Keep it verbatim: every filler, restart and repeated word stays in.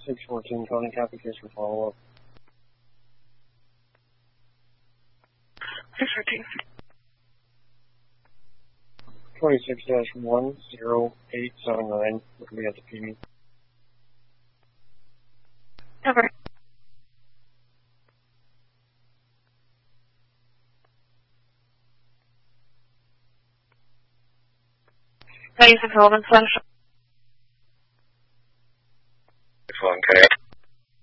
six fourteen, calling copy case for follow-up. six fourteen. twenty-six dash one zero eight seven nine, looking at the P D. Over. ninety-six eleven slash